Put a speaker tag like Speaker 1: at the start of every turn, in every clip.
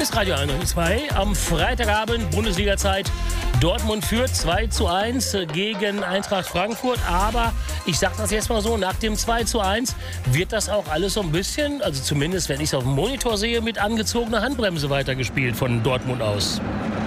Speaker 1: ist Radio 102 am Freitagabend, Bundesliga-Zeit. Dortmund führt 2:1 gegen Eintracht Frankfurt. Aber ich sage das jetzt mal so, nach dem 2:1 wird das auch alles so ein bisschen, also zumindest wenn ich es auf dem Monitor sehe, mit angezogener Handbremse weitergespielt von Dortmund aus.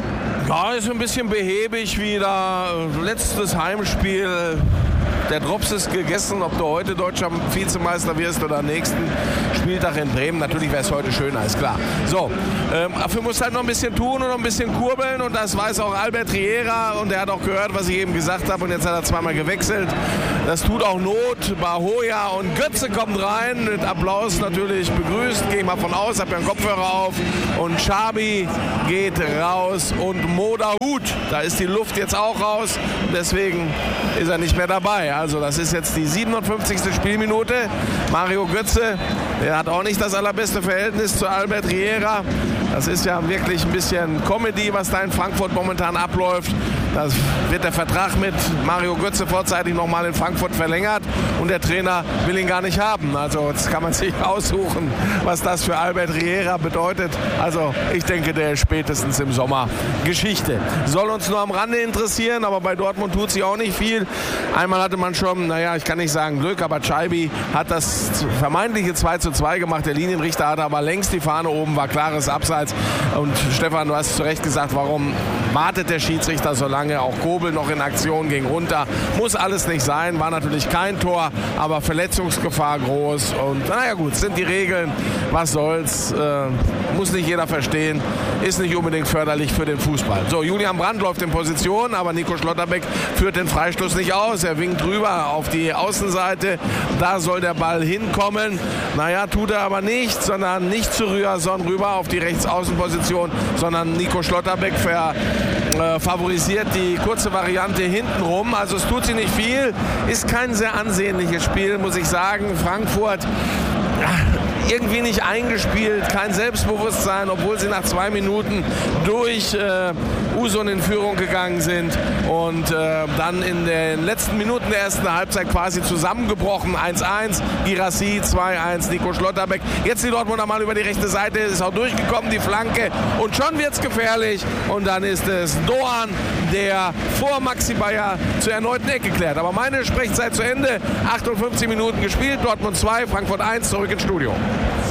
Speaker 2: Ja, ist ein bisschen behäbig wieder. Letztes Heimspiel. Der Drops ist gegessen, ob du heute deutscher Vizemeister wirst oder nächsten Spieltag in Bremen. Natürlich wäre es heute schöner, ist klar. So, dafür musst du halt noch ein bisschen tun und noch ein bisschen kurbeln. Und das weiß auch Albert Riera. Und er hat auch gehört, was ich eben gesagt habe. Und jetzt hat er zweimal gewechselt. Das tut auch Not. Bahoja und Götze kommen rein. Mit Applaus natürlich begrüßt. Gehe ich mal von aus, habe ja einen Kopfhörer auf. Und Xabi geht raus. Und Modahut, da ist die Luft jetzt auch raus. Deswegen ist er nicht mehr dabei. Also das ist jetzt die 57. Spielminute. Mario Götze, der hat auch nicht das allerbeste Verhältnis zu Albert Riera. Das ist ja wirklich ein bisschen Comedy, was da in Frankfurt momentan abläuft. Da wird der Vertrag mit Mario Götze vorzeitig nochmal in Frankfurt verlängert und der Trainer will ihn gar nicht haben. Also jetzt kann man sich aussuchen, was das für Albert Riera bedeutet. Also ich denke, der ist spätestens im Sommer Geschichte. Soll uns nur am Rande interessieren, aber bei Dortmund tut sich auch nicht viel. Einmal hatte man schon, naja, ich kann nicht sagen Glück, aber Xabi hat das vermeintliche 2:2 gemacht. Der Linienrichter hatte aber längst die Fahne oben, war klares Abseits. Und Stefan, du hast zu Recht gesagt, warum wartet der Schiedsrichter so lange? Auch Kobel noch in Aktion, ging runter. Muss alles nicht sein, war natürlich kein Tor, aber Verletzungsgefahr groß. Und naja gut, sind die Regeln, was soll's, muss nicht jeder verstehen, ist nicht unbedingt förderlich für den Fußball. So, Julian Brandt läuft in Position, aber Nico Schlotterbeck führt den Freistoß nicht aus. Er winkt rüber auf die Außenseite, da soll der Ball hinkommen. Naja, tut er aber nicht, sondern nicht zu Ryerson rüber auf die Rechtsaußenposition, sondern Nico Schlotterbeck favorisiert die kurze Variante hintenrum. Also es tut sich nicht viel, ist kein sehr ansehnliches Spiel, muss ich sagen. Frankfurt irgendwie nicht eingespielt, kein Selbstbewusstsein, obwohl sie nach 2 Minuten durch Usun in Führung gegangen sind und dann in den letzten Minuten der ersten Halbzeit quasi zusammengebrochen. 1:1, Girassi, 2:1, Nico Schlotterbeck. Jetzt die Dortmunder mal über die rechte Seite, ist auch durchgekommen, die Flanke und schon wird's gefährlich und dann ist es Doan, der vor Maxi Bayer zur erneuten Ecke klärt. Aber meine Sprechzeit zu Ende, 58 Minuten gespielt, Dortmund 2, Frankfurt 1, zurück ins Studio.